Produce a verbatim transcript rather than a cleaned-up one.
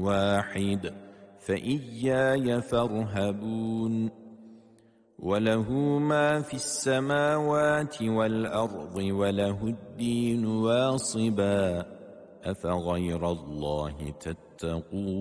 واحد فإياي فارهبون وله ما في السماوات والأرض وله الدين واصبا أفغير الله تتقون